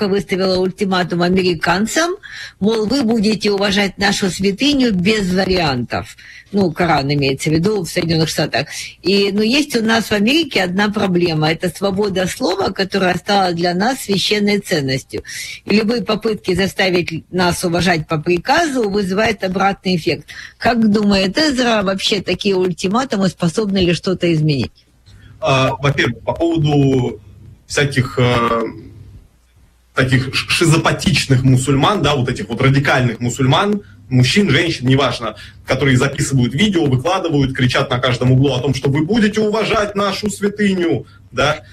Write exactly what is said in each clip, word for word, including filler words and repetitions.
Марокко выставила ультиматум американцам, мол, вы будете уважать нашу святыню без вариантов. Ну, Коран имеется в виду в Соединенных Штатах. И, ну, есть у нас в Америке одна проблема. Это свобода слова, которая стала для нас священной ценностью. И любые попытки заставить нас уважать по приказу вызывают обратный эффект. Как думает Эзра, вообще такие ультиматумы способны ли что-то изменить? А, во-первых, по поводу всяких э, таких шизопатичных мусульман, да, вот этих вот радикальных мусульман, мужчин, женщин, неважно, которые записывают видео, выкладывают, кричат на каждом углу о том, что вы будете уважать нашу святыню, да,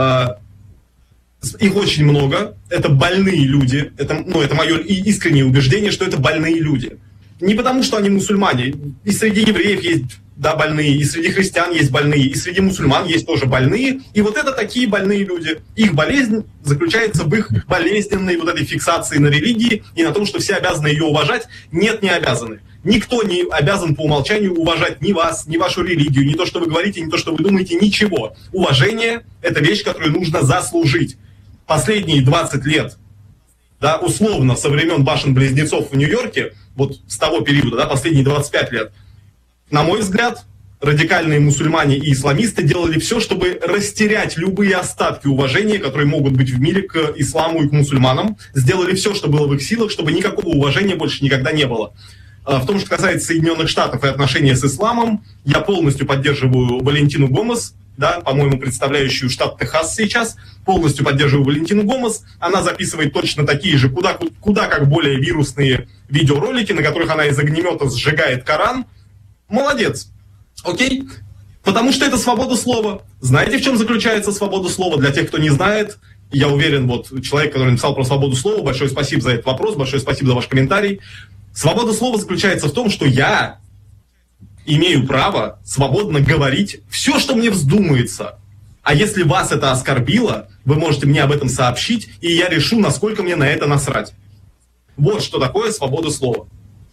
их очень много, это больные люди, это, ну, это мое искреннее убеждение, что это больные люди. Не потому, что они мусульмане, и среди евреев есть, да, больные, и среди христиан есть больные, и среди мусульман есть тоже больные, и вот это такие больные люди. Их болезнь заключается в их болезненной вот этой фиксации на религии и на том, что все обязаны ее уважать. Нет, не обязаны. Никто не обязан по умолчанию уважать ни вас, ни вашу религию, ни то, что вы говорите, ни то, что вы думаете, ничего. Уважение – это вещь, которую нужно заслужить. Последние двадцать лет, да, условно, со времен башен-близнецов в Нью-Йорке, вот с того периода, да, последние двадцать пять лет, на мой взгляд, радикальные мусульмане и исламисты делали все, чтобы растерять любые остатки уважения, которые могут быть в мире к исламу и к мусульманам. Сделали все, что было в их силах, чтобы никакого уважения больше никогда не было. В том, что касается Соединенных Штатов и отношения с исламом, я полностью поддерживаю Валентину Гомес, да, по-моему, представляющую штат Техас сейчас, полностью поддерживаю Валентину Гомес. Она записывает точно такие же, куда, куда как более вирусные видеоролики, на которых она из огнемета сжигает Коран. Молодец. Окей? Потому что это свобода слова. Знаете, в чем заключается свобода слова? Для тех, кто не знает, я уверен, вот человек, который написал про свободу слова, большое спасибо за этот вопрос, большое спасибо за ваш комментарий. Свобода слова заключается в том, что я имею право свободно говорить все, что мне вздумается. А если вас это оскорбило, вы можете мне об этом сообщить, и я решу, насколько мне на это насрать. Вот что такое свобода слова.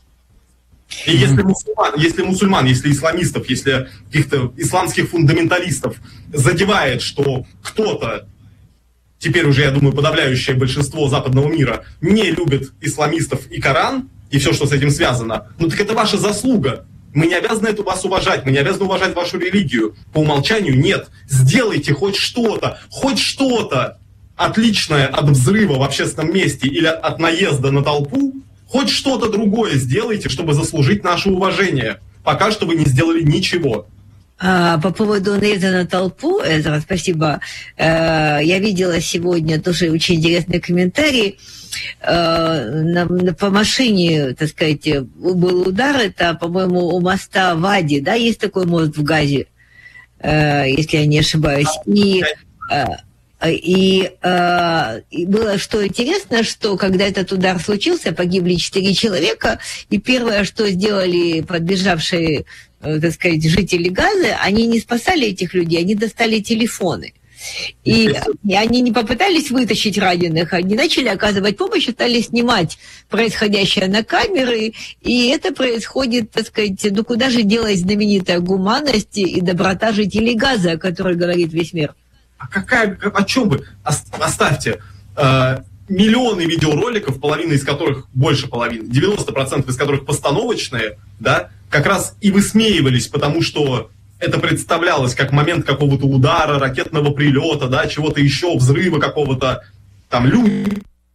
И если мусульман, если мусульман, если исламистов, если каких-то исламских фундаменталистов задевает, что кто-то, теперь уже, я думаю, подавляющее большинство западного мира, не любит исламистов и Коран, и все, что с этим связано, ну так это ваша заслуга. Мы не обязаны это вас уважать, мы не обязаны уважать вашу религию. По умолчанию нет. Сделайте хоть что-то, хоть что-то отличное от взрыва в общественном месте или от наезда на толпу, хоть что-то другое сделайте, чтобы заслужить наше уважение. Пока что вы не сделали ничего. А, по поводу наезда на толпу, Эзра, спасибо. Э, я видела сегодня тоже очень интересный комментарий. Э, на, на, по машине, так сказать, был удар. Это, по-моему, у моста Вади, да, есть такой мост в Газе, э, если я не ошибаюсь. И... Э, И, э, и было что интересно, что когда этот удар случился, погибли четыре человека, и первое, что сделали подбежавшие, э, так сказать, жители Газы, они не спасали этих людей, они достали телефоны. И, и они не попытались вытащить раненых, они начали оказывать помощь и стали снимать происходящее на камеры, и это происходит, так сказать, ну куда же делась знаменитая гуманность и доброта жителей Газы, о которой говорит весь мир? А какая, о чем вы? Оставьте. Э, миллионы видеороликов, половина из которых, больше половины, девяносто процентов из которых постановочные, да, как раз и высмеивались, потому что это представлялось как момент какого-то удара, ракетного прилета, да, чего-то еще, взрыва какого-то, там, люди.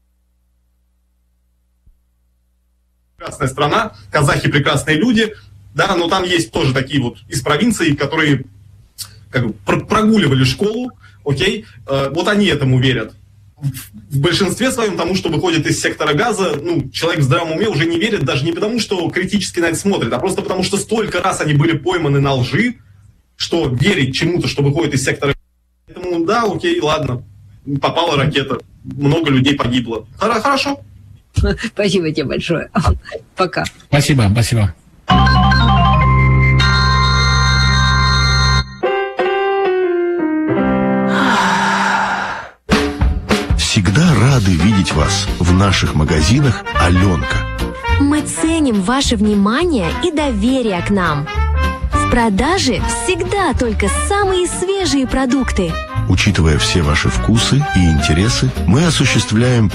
Прекрасная страна, казахи прекрасные люди, да, но там есть тоже такие вот из провинции, которые как бы прогуливали школу, окей, э, вот они этому верят. В большинстве своем тому, что выходит из сектора Газа, ну, человек в здравом уме уже не верит, даже не потому, что критически на это смотрит, а просто потому, что столько раз они были пойманы на лжи, что верить чему-то, что выходит из сектора Газа. Поэтому, да, окей, ладно, попала ракета, много людей погибло. Хорошо. Спасибо тебе большое. Пока. Спасибо, спасибо. Всегда рады видеть вас в наших магазинах «Аленка». Мы ценим ваше внимание и доверие к нам. В продаже всегда только самые свежие продукты. Учитывая все ваши вкусы и интересы, мы осуществляем